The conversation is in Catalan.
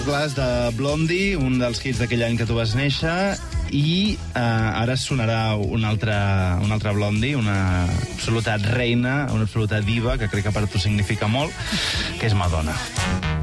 Glass de Blondie, un dels hits d'aquell any que tu vas néixer, i ara sonarà una altra Blondie, una absoluta reina, una absoluta diva, que crec que per tu significa molt, que és Madonna.